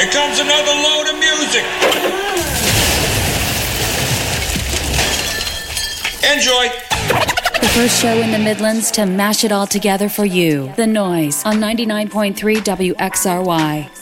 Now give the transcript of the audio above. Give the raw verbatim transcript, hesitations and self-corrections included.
Here comes another load of music. Enjoy. The first show in the Midlands to mash it all together for you. The Noise on ninety-nine point three W X R Y.